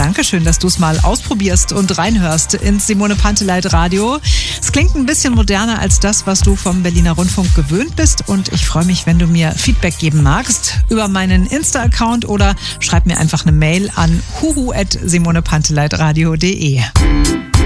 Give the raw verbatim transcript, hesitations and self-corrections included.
Dankeschön, dass du es mal ausprobierst und reinhörst ins Simone Panteleit Radio. Es klingt ein bisschen moderner als das, was du vom Berliner Rundfunk gewöhnt bist. Und ich freue mich, wenn du mir Feedback geben magst über meinen Insta-Account oder schreib mir einfach eine Mail an huhu at simone panteleit radio punkt de.